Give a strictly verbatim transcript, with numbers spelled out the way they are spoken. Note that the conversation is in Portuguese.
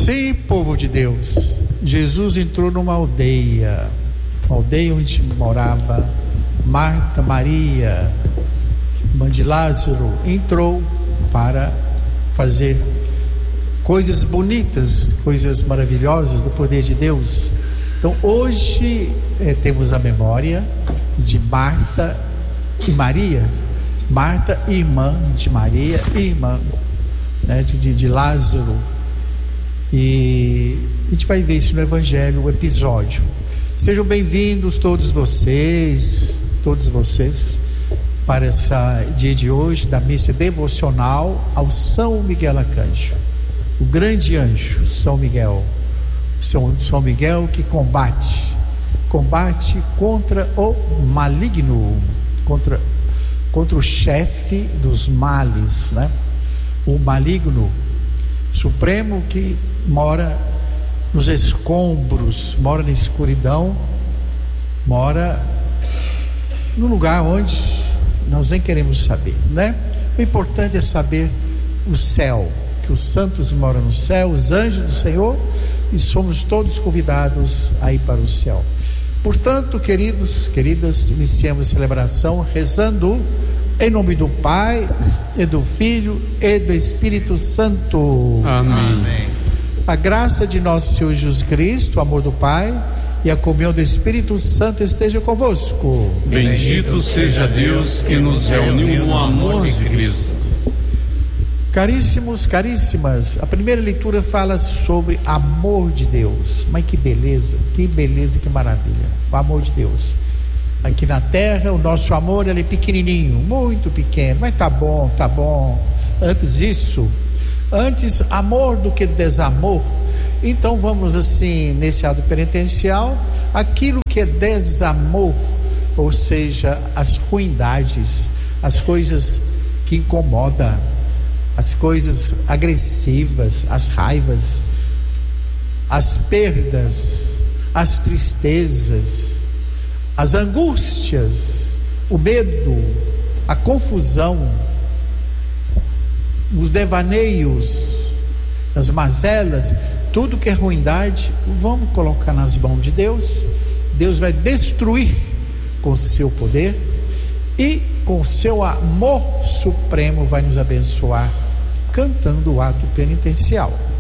Sim, povo de Deus, Jesus entrou numa aldeia, uma aldeia onde morava Marta, Maria, mãe de Lázaro. Entrou para fazer coisas bonitas, coisas maravilhosas do poder de Deus. Então hoje eh, temos a memória de Marta e Maria. Marta, irmã de Maria, irmã, né, de, de, de Lázaro. E a gente vai ver isso no Evangelho, o episódio. Sejam bem-vindos todos vocês, todos vocês, para esse dia de hoje da missa devocional ao São Miguel Arcanjo, o grande anjo São Miguel. São, São Miguel que combate, combate contra o maligno, contra, contra o chefe dos males, né? O maligno supremo que mora nos escombros, mora na escuridão, mora no lugar onde nós nem queremos saber, né? O importante é saber o céu, que os santos moram no céu, os anjos do Senhor, e somos todos convidados a ir para o céu. Portanto, queridos, queridas, iniciamos a celebração rezando em nome do Pai, e do Filho, e do Espírito Santo. Amém. Amém. A graça de nosso Senhor Jesus Cristo, o amor do Pai e a comunhão do Espírito Santo esteja convosco. Bendito seja Deus que nos reuniu no amor de Cristo. Caríssimos, caríssimas, a primeira leitura fala sobre amor de Deus. Mas que beleza, que beleza, que maravilha, o amor de Deus. Aqui na terra o nosso amor ele é pequenininho, muito pequeno, mas tá bom, tá bom. Antes disso, antes amor do que desamor. Então vamos assim, nesse ato penitencial, aquilo que é desamor, ou seja, as ruindades, as coisas que incomodam, as coisas agressivas, as raivas, as perdas, as tristezas, as angústias, o medo, a confusão, os devaneios, as mazelas, tudo que é ruindade, vamos colocar nas mãos de Deus. Deus vai destruir com o seu poder e com o seu amor supremo vai nos abençoar cantando o ato penitencial.